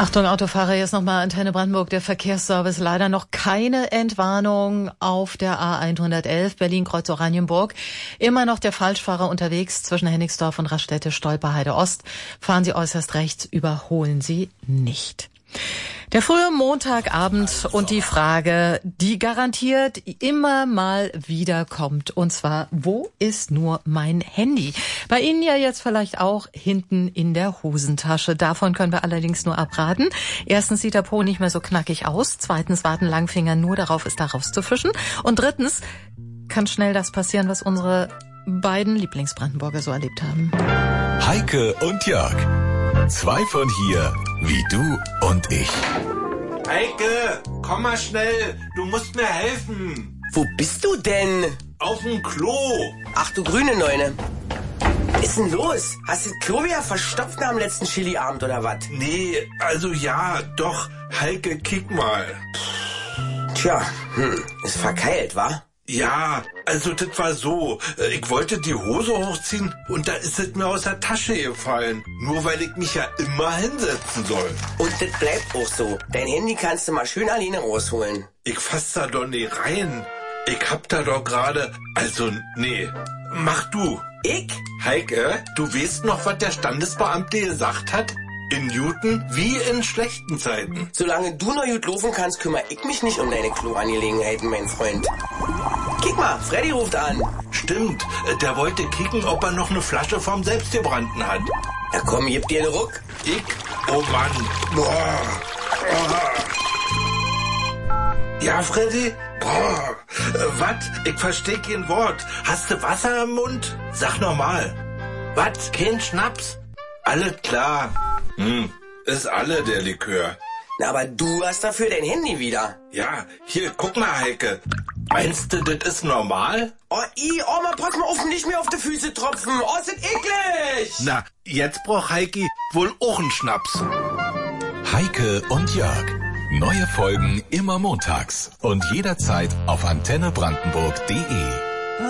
Achtung, Autofahrer, jetzt nochmal Antenne Brandenburg, der Verkehrsservice. Leider noch keine Entwarnung auf der A111 Berlin-Kreuz-Oranienburg. Immer noch der Falschfahrer unterwegs zwischen Hennigsdorf und Raststätte-Stolperheide-Ost. Fahren Sie äußerst rechts, überholen Sie nicht. Der frühe Montagabend und die Frage, die garantiert immer mal wieder kommt. Und zwar, wo ist nur mein Handy? Bei Ihnen ja jetzt vielleicht auch hinten in der Hosentasche. Davon können wir allerdings nur abraten. Erstens sieht der Po nicht mehr so knackig aus. Zweitens warten Langfinger nur darauf, es da rauszufischen. Und drittens kann schnell das passieren, was unsere beiden Lieblingsbrandenburger so erlebt haben. Heike und Jörg. Zwei von hier, wie du und ich. Heike, komm mal schnell, du musst mir helfen. Wo bist du denn? Auf dem Klo. Ach du grüne Neune. Was ist denn los? Hast du das Klo wieder verstopft nach dem letzten Chili-Abend oder was? Nee, also ja, doch. Heike, kick mal. Tja, ist verkeilt, wa? Ja, also das war so. Ich wollte die Hose hochziehen und da ist es mir aus der Tasche gefallen. Nur weil ich mich ja immer hinsetzen soll. Und das bleibt auch so. Dein Handy kannst du mal schön alleine rausholen. Ich fass da doch nicht rein. Ich hab da doch gerade... Also, nee. Mach du. Ich? Heike, du weißt noch, was der Standesbeamte gesagt hat? In guten wie in schlechten Zeiten. Solange du noch gut laufen kannst, kümmere ich mich nicht um deine Kloangelegenheiten, mein Freund. Kick mal, Freddy ruft an. Stimmt, der wollte kicken, ob er noch eine Flasche vom Selbstgebrannten hat. Na komm, gib dir einen Ruck. Ich? Oh Mann. Boah. Ja, Freddy? Boah. Was? Ich versteh kein Wort. Hast du Wasser im Mund? Sag normal. Was? Kein Schnaps? Alles klar. Ist alle der Likör. Na, aber du hast dafür dein Handy wieder. Ja, hier, guck mal, Heike. Meinst du, das ist normal? Oh, man, pass mal auf, nicht mehr auf die Füße tropfen. Oh, ist das eklig. Na, jetzt braucht Heiki wohl auch einen Schnaps. Heike und Jörg. Neue Folgen immer montags und jederzeit auf antennebrandenburg.de.